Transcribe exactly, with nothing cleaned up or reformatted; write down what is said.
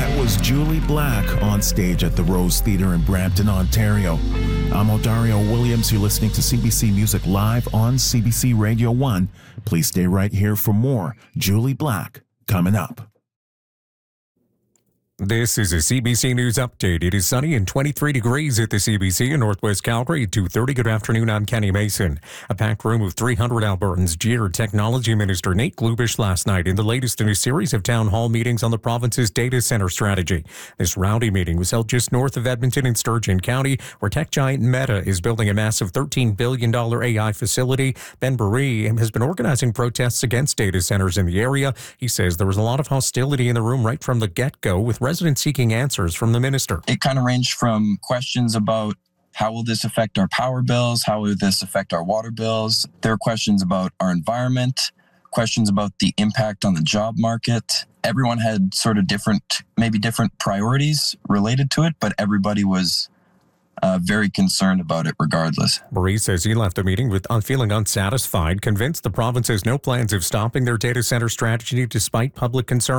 That was Julie Black on stage at the Rose Theatre in Brampton, Ontario. I'm Odario Williams. You're listening to C B C Music Live on C B C Radio one. Please stay right here for more Julie Black coming up. This is a C B C News Update. It is sunny and twenty-three degrees at the C B C in Northwest Calgary. two thirty. Good afternoon. I'm Kenny Mason. A packed room of three hundred Albertans jeered Technology Minister Nate Glubish last night in the latest in a series of town hall meetings on the province's data center strategy. This rowdy meeting was held just north of Edmonton in Sturgeon County, where tech giant Meta is building a massive thirteen billion dollars A I facility. Ben Baree has been organizing protests against data centers in the area. He says there was a lot of hostility in the room right from the get-go, with residents seeking answers from the minister. It kind of ranged from questions about how will this affect our power bills? How will this affect our water bills? There are questions about our environment, questions about the impact on the job market. Everyone had sort of different, maybe different priorities related to it, but everybody was Uh, very concerned about it regardless. Baree says he left the meeting with uh, feeling unsatisfied, convinced the province has no plans of stopping their data center strategy despite public concern.